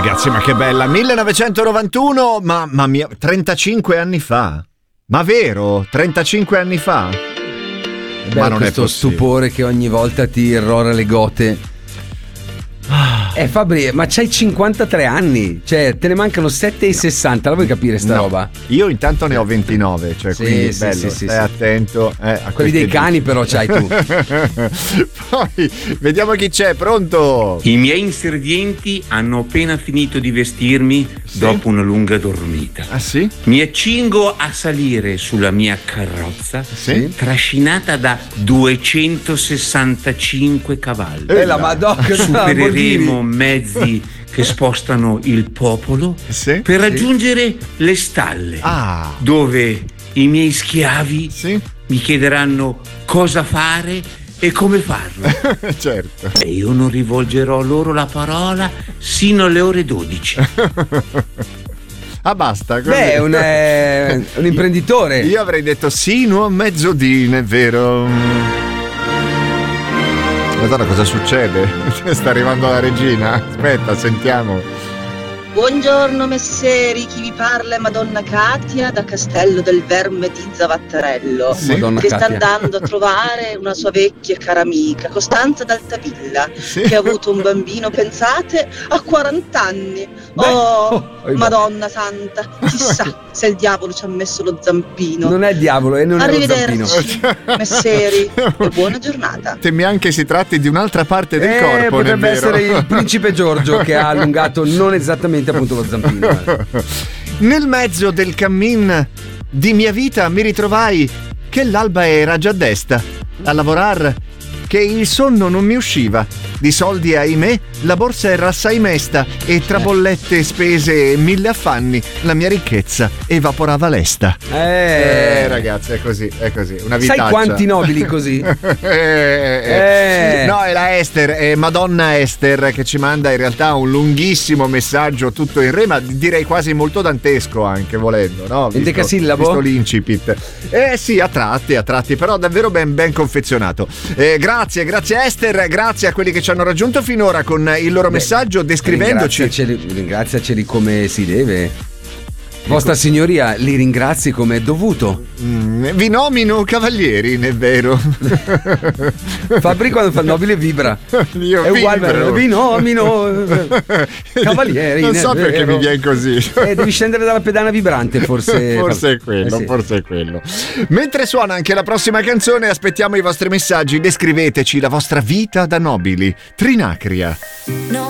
ragazzi, ma che bella. 1991, mamma mia, 35 anni fa. Ma vero? 35 anni fa? Ma non questo è stupore che ogni volta ti irrora le gote. Fabri, ma c'hai 53 anni, cioè te ne mancano 7,60, la vuoi capire sta roba? Io intanto ne ho 29, cioè Sì, quindi sì, bello, sì, stai attento a quelli dei cani però c'hai tu. Poi vediamo chi c'è, pronto? I miei inservienti hanno appena finito di vestirmi dopo una lunga dormita. Ah sì? Mi accingo a salire sulla mia carrozza, trascinata da 265 cavalli. La Madonna, supereremo mezzi che spostano il popolo per raggiungere le stalle, dove i miei schiavi mi chiederanno cosa fare e come farlo. Certo. E io non rivolgerò loro la parola sino alle ore 12. Ah, basta. Beh, è un imprenditore. Io avrei detto sino a mezzodì, è vero. Madonna, cosa succede? Sta arrivando la regina? Aspetta, sentiamo. Buongiorno messeri, chi vi parla è Madonna Katia da Castello del Verme di Zavattarello, che sta andando a trovare una sua vecchia cara amica, Costanza d'Altavilla, che ha avuto un bambino, pensate, a 40 anni. Madonna santa, chissà se il diavolo ci ha messo lo zampino. Non è il diavolo, non è lo zampino. Arrivederci, messeri, e buona giornata. Temi anche si tratti di un'altra parte del corpo, potrebbe essere il principe Giorgio che ha allungato non esattamente appunto lo zampino. Nel mezzo del cammin di mia vita mi ritrovai che l'alba era già desta a lavorar, che il sonno non mi usciva, di soldi ahimè la borsa era assai mesta e tra bollette spese e 1000 affanni la mia ricchezza evaporava lesta. Ragazzi, è così, una vitaccia. Sai quanti nobili così? No, è la Esther, è Madonna Esther che ci manda in realtà un lunghissimo messaggio tutto in re, ma direi quasi molto dantesco anche volendo, no? Il decasillabo? Visto l'incipit. Sì, a tratti, però davvero ben confezionato. Grazie Esther, grazie a quelli che ci hanno raggiunto finora con il loro messaggio descrivendoci. Ringraziaceli come si deve. Vostra signoria, li ringrazi come è dovuto. Vi nomino cavalieri, è vero. Fabri quando fa il nobile vibra. Io è uguale, vi nomino cavalieri. Non so perché mi viene così. Devi scendere dalla pedana vibrante, forse. Forse è quello, forse è quello. Mentre suona anche la prossima canzone, aspettiamo i vostri messaggi. Descriveteci la vostra vita da nobili. Trinacria.